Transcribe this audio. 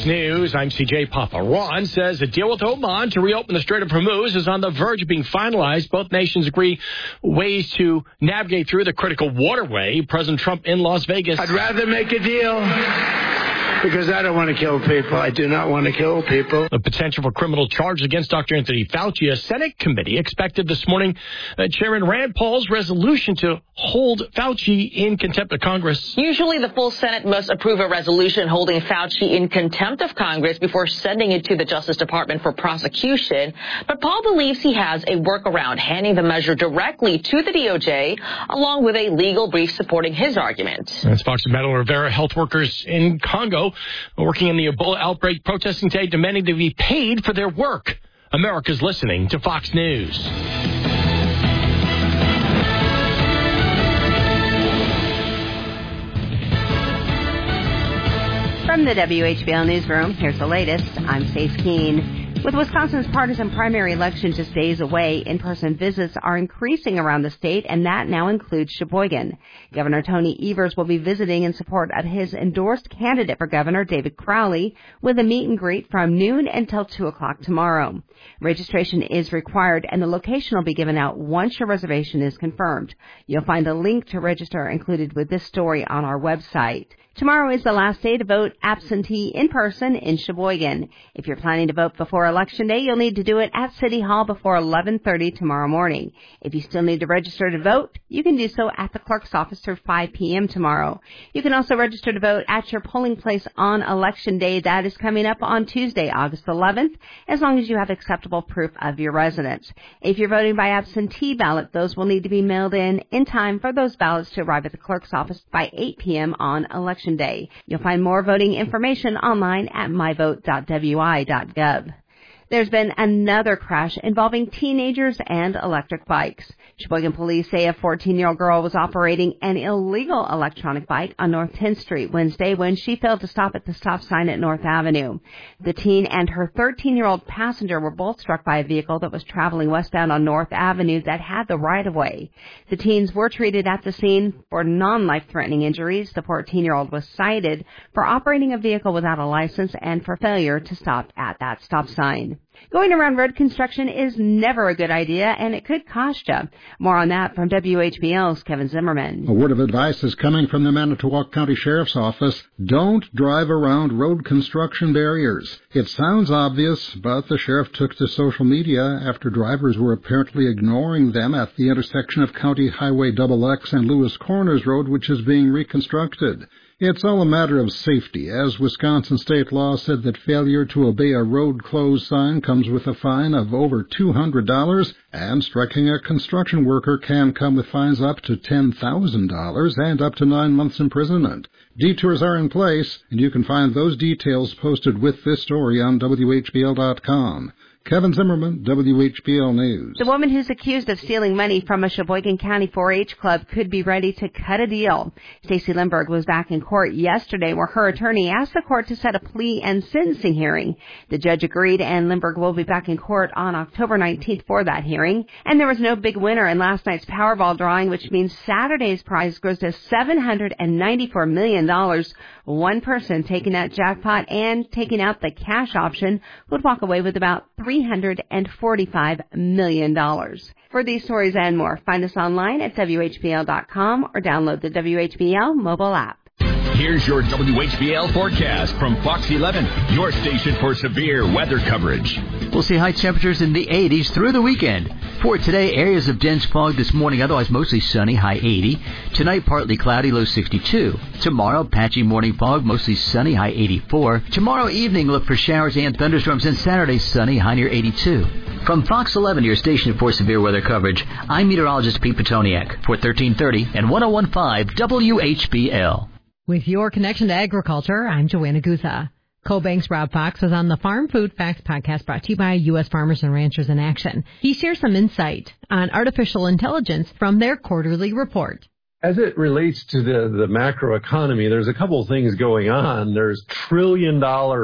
News, I'm CJ Papa. Iran says a deal with Oman to reopen the Strait of Hormuz is on the verge of being finalized. Both nations agree ways to navigate through the critical waterway. President Trump in Las Vegas. I'd rather make a deal because I don't want to kill people. I do not want to kill people. The potential for criminal charges against Dr. Anthony Fauci. A Senate committee expected this morning Chairman Rand Paul's resolution to hold Fauci in contempt of Congress. Usually the full Senate must approve a resolution holding Fauci in contempt of Congress before sending it to the Justice Department for prosecution. But Paul believes he has a workaround, handing the measure directly to the DOJ, along with a legal brief supporting his argument. That's Fox Metal Rivera. Health workers in Congo working in the Ebola outbreak, protesting today, demanding to be paid for their work. America's listening to Fox News. From the WHBL Newsroom, here's the latest. I'm Faith Keene. With Wisconsin's partisan primary election just days away, in-person visits are increasing around the state, and that now includes Sheboygan. Governor Tony Evers will be visiting in support of his endorsed candidate for governor, David Crowley, with a meet and greet from noon until 2 o'clock tomorrow. Registration is required, and the location will be given out once your reservation is confirmed. You'll find a link to register included with this story on our website. Tomorrow is the last day to vote absentee in person in Sheboygan. If you're planning to vote before Election Day, you'll need to do it at City Hall before 11:30 tomorrow morning. If you still need to register to vote, you can do so at the clerk's office through 5 p.m. tomorrow. You can also register to vote at your polling place on Election Day. That is coming up on Tuesday, August 11th, as long as you have acceptable proof of your residence. If you're voting by absentee ballot, those will need to be mailed in time for those ballots to arrive at the clerk's office by 8 p.m. on Election Day. You'll find more voting information online at myvote.wi.gov. There's been another crash involving teenagers and electric bikes. Sheboygan police say a 14-year-old girl was operating an illegal electronic bike on North 10th Street Wednesday when she failed to stop at the stop sign at North Avenue. The teen and her 13-year-old passenger were both struck by a vehicle that was traveling westbound on North Avenue that had the right-of-way. The teens were treated at the scene for non-life-threatening injuries. The 14-year-old was cited for operating a vehicle without a license and for failure to stop at that stop sign. Going around road construction is never a good idea, and it could cost you. More on that from WHBL's Kevin Zimmerman. A word of advice is coming from the Manitowoc County Sheriff's Office. Don't drive around road construction barriers. It sounds obvious, but the sheriff took to social media after drivers were apparently ignoring them at the intersection of County Highway XX and Lewis Corners Road, which is being reconstructed. It's all a matter of safety, as Wisconsin state law said that failure to obey a road closed sign comes with a fine of over $200, and striking a construction worker can come with fines up to $10,000 and up to 9 months imprisonment. Detours are in place, and you can find those details posted with this story on WHBL.com. Kevin Zimmerman, WHBL News. The woman who's accused of stealing money from a Sheboygan County 4-H club could be ready to cut a deal. Stacey Lindbergh was back in court yesterday where her attorney asked the court to set a plea and sentencing hearing. The judge agreed, and Lindbergh will be back in court on October 19th for that hearing. And there was no big winner in last night's Powerball drawing, which means Saturday's prize grows to $794 million. One person taking that jackpot and taking out the cash option would walk away with about $345 million. For these stories and more, find us online at WHBL.com or download the WHBL mobile app. Here's your WHBL forecast from Fox 11, your station for severe weather coverage. We'll see high temperatures in the 80s through the weekend. For today, areas of dense fog this morning, otherwise mostly sunny, high 80. Tonight, partly cloudy, low 62. Tomorrow, patchy morning fog, mostly sunny, high 84. Tomorrow evening, look for showers and thunderstorms, and Saturday, sunny, high near 82. From Fox 11, your station for severe weather coverage, I'm meteorologist Pete Petoniak for 1330 and 1015 WHBL. With your connection to agriculture, I'm Joanna Guza. CoBank's Rob Fox was on the Farm Food Facts podcast brought to you by U.S. Farmers and Ranchers in Action. He shares some insight on artificial intelligence from their quarterly report. As it relates to the macroeconomy, there's a couple of things going on. There's trillion-dollar